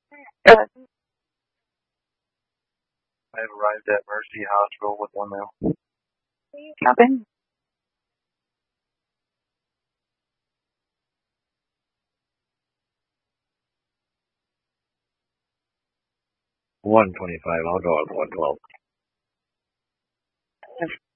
I've arrived at Mercy Hospital with 1 mile. Nothing. 125. I'll go with 112.